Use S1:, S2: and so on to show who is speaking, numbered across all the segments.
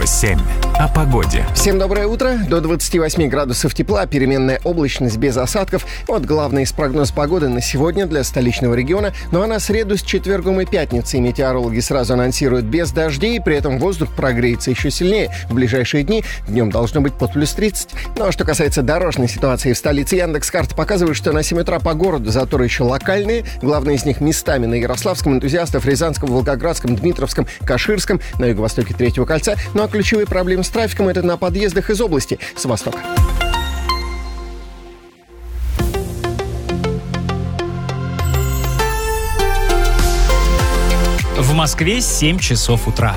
S1: 7. О погоде.
S2: Всем доброе утро. До 28 градусов тепла, переменная облачность без осадков. Вот главный прогноз погоды на сегодня для столичного региона. Ну а на среду с четвергом и пятницей метеорологи сразу анонсируют без дождей. При этом воздух прогреется еще сильнее. В ближайшие дни днем должно быть под плюс 30. Ну а что касается дорожной ситуации в столице, Яндекс.Карта показывает, что на 7 утра по городу заторы еще локальные. Главные из них местами на Ярославском, Энтузиастов, Рязанском, Волгоградском, Дмитровском, Каширском, на юго-востоке Третьего кольца. Ну а ключевые проблемы с трафиком — это на подъездах из области, с востока.
S3: В Москве 7 часов утра.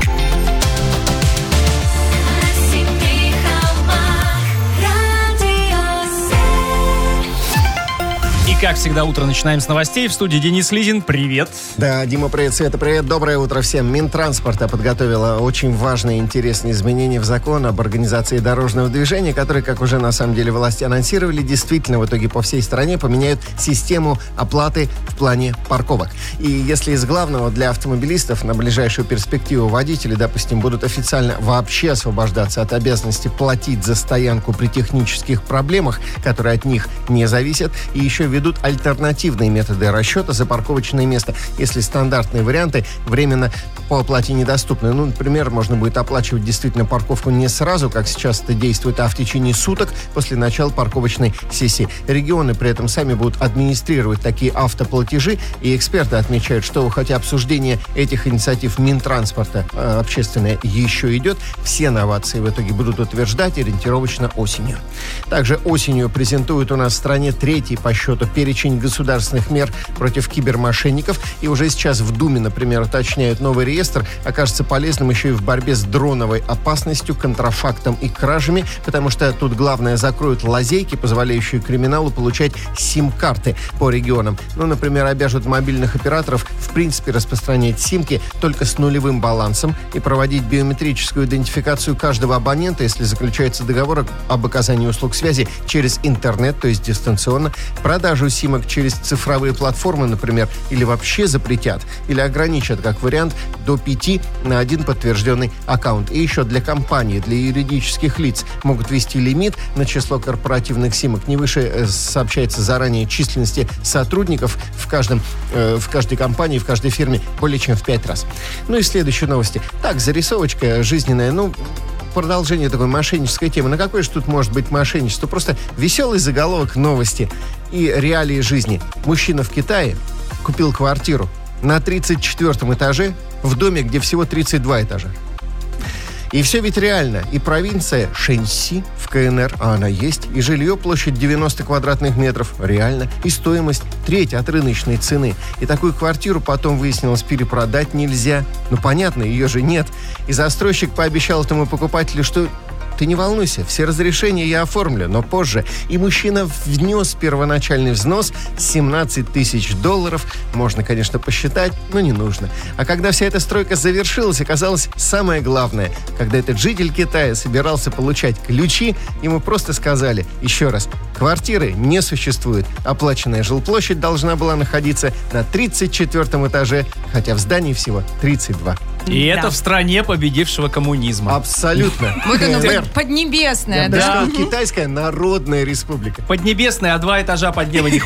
S3: Как всегда, утро начинаем с новостей. В студии Денис Лизин. Привет.
S2: Да, Дима, привет, Света, привет. Доброе утро всем. Минтранспорта подготовила очень важные и интересные изменения в закон об организации дорожного движения, которые, как уже на самом деле власти анонсировали, действительно в итоге по всей стране поменяют систему оплаты в плане парковок. И если из главного для автомобилистов на ближайшую перспективу водители, допустим, будут официально вообще освобождаться от обязанности платить за стоянку при технических проблемах, которые от них не зависят, и еще ведут альтернативные методы расчета за парковочное место, если стандартные варианты временно по оплате недоступны. Ну, например, можно будет оплачивать действительно парковку не сразу, как сейчас это действует, а в течение суток после начала парковочной сессии. Регионы при этом сами будут администрировать такие автоплатежи, и эксперты отмечают, что хотя обсуждение этих инициатив Минтранспорта общественное еще идет, все новации в итоге будут утверждать ориентировочно осенью. Также осенью презентуют у нас в стране третий по счету перечень государственных мер против кибермошенников. И уже сейчас в Думе, например, уточняют, новый реестр окажется полезным еще и в борьбе с дроновой опасностью, контрафактом и кражами, потому что тут главное закроют лазейки, позволяющие криминалу получать сим-карты по регионам. Ну, например, обяжут мобильных операторов в принципе распространять симки только с нулевым балансом и проводить биометрическую идентификацию каждого абонента, если заключается договор об оказании услуг связи через интернет, то есть дистанционно. Продажу симок через цифровые платформы, например, или вообще запретят, или ограничат, как вариант, до 5 на один подтвержденный аккаунт. И еще для компаний, для юридических лиц могут ввести лимит на число корпоративных симок не выше, сообщается заранее, численности сотрудников в каждой компании, в каждой фирме более чем в 5 раз. Ну и следующие новости. Так, зарисовочка жизненная, продолжение такой мошеннической темы. На какое же тут может быть мошенничество? Просто веселый заголовок новости и реалии жизни. Мужчина в Китае купил квартиру на 34-м этаже в доме, где всего 32 этажа. И все ведь реально. И провинция Шэньси в КНР, а она есть, и жилье площадь 90 квадратных метров, реально, и стоимость треть от рыночной цены. И такую квартиру потом выяснилось перепродать нельзя. Ну, понятно, ее же нет. И застройщик пообещал этому покупателю, что ты не волнуйся, все разрешения я оформлю, но позже. И мужчина внес первоначальный взнос $17 тысяч. Можно, конечно, посчитать, но не нужно. А когда вся эта стройка завершилась, оказалось самое главное. Когда этот житель Китая собирался получать ключи, ему просто сказали, еще раз, квартиры не существует. Оплаченная жилплощадь должна была находиться на 34-м этаже, хотя в здании всего 32.
S3: И это в стране победившего коммунизма.
S2: Абсолютно.
S4: Вот оно, Поднебесная,
S2: да? Китайская Народная Республика.
S3: Поднебесная, а 2 этажа под небо не